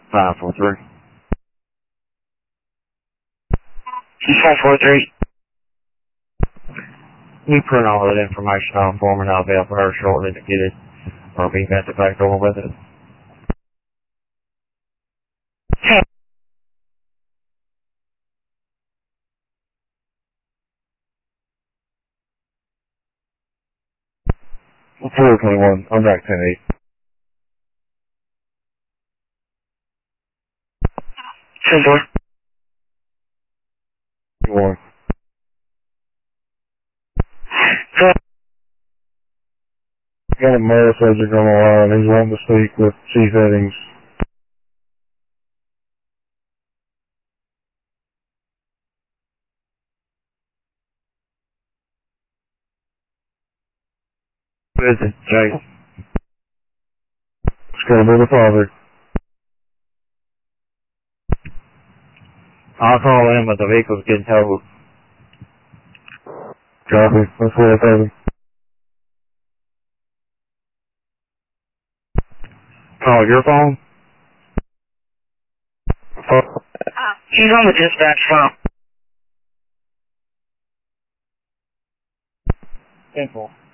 543. He's 543. You print all that information off for me and I'll be up there shortly to get it. Or be back over with it. Hey. 421. I'm back 10-8. Sure. 1. Got a mail subject on the line. He's wanting to speak with Chief Eddings. What is it, Jay? It's going to be the father. I'll call in, but the vehicle's getting towed. Copy. That's 430. Call your phone? He's on the dispatch phone. Simple.